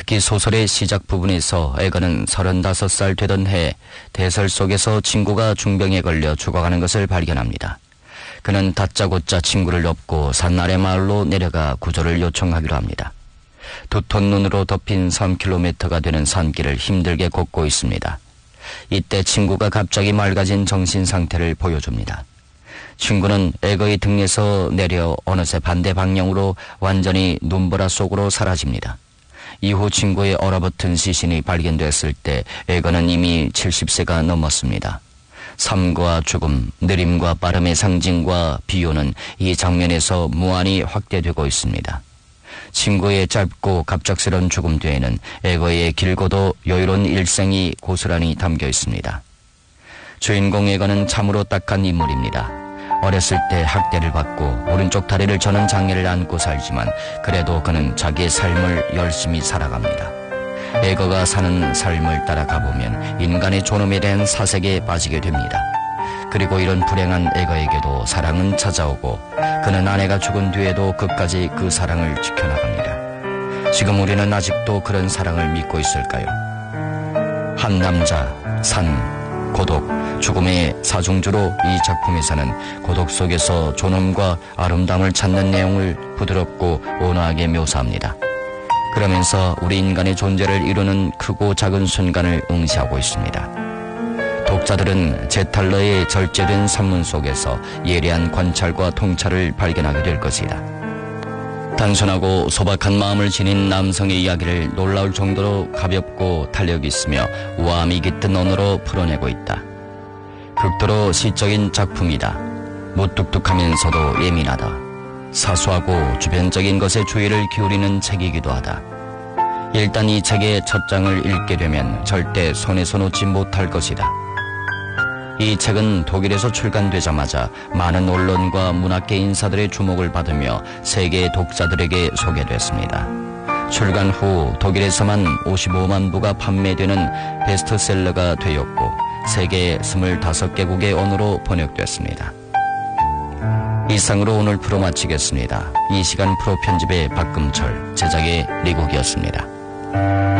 특히 소설의 시작 부분에서 에건은 35살 되던 해 대설 속에서 친구가 중병에 걸려 죽어가는 것을 발견합니다. 그는 다짜고짜 친구를 업고 산 아래 마을로 내려가 구조를 요청하기로 합니다. 두톤 눈으로 덮인 3km가 되는 산길을 힘들게 걷고 있습니다. 이때 친구가 갑자기 맑아진 정신 상태를 보여줍니다. 친구는 에거의 등에서 내려 어느새 반대 방향으로 완전히 눈보라 속으로 사라집니다. 이후 친구의 얼어붙은 시신이 발견됐을 때 에거는 이미 70세가 넘었습니다. 삶과 죽음, 느림과 빠름의 상징과 비유는 이 장면에서 무한히 확대되고 있습니다. 친구의 짧고 갑작스런 죽음 뒤에는 에거의 길고도 여유로운 일생이 고스란히 담겨 있습니다. 주인공 에거는 참으로 딱한 인물입니다. 어렸을 때 학대를 받고 오른쪽 다리를 저는 장애를 안고 살지만 그래도 그는 자기의 삶을 열심히 살아갑니다. 에거가 사는 삶을 따라가보면 인간의 존엄에 대한 사색에 빠지게 됩니다. 그리고 이런 불행한 에거에게도 사랑은 찾아오고 그는 아내가 죽은 뒤에도 끝까지 그 사랑을 지켜나갑니다. 지금 우리는 아직도 그런 사랑을 믿고 있을까요? 한 남자, 산, 고독, 죽음의 사중주로 이 작품에서는 고독 속에서 존엄과 아름다움을 찾는 내용을 부드럽고 온화하게 묘사합니다. 그러면서 우리 인간의 존재를 이루는 크고 작은 순간을 응시하고 있습니다. 독자들은 제탈러의 절제된 산문 속에서 예리한 관찰과 통찰을 발견하게 될 것이다. 단순하고 소박한 마음을 지닌 남성의 이야기를 놀라울 정도로 가볍고 탄력 있으며 우아함이 깃든 언어로 풀어내고 있다. 극도로 시적인 작품이다. 무뚝뚝하면서도 예민하다. 사소하고 주변적인 것에 주의를 기울이는 책이기도 하다. 일단 이 책의 첫 장을 읽게 되면 절대 손에서 놓지 못할 것이다. 이 책은 독일에서 출간되자마자 많은 언론과 문학계 인사들의 주목을 받으며 세계 독자들에게 소개됐습니다. 출간 후 독일에서만 55만 부가 판매되는 베스트셀러가 되었고 세계 25개국의 언어로 번역됐습니다. 이상으로 오늘 프로 마치겠습니다. 이 시간 프로 편집의 박금철, 제작의 리국이었습니다.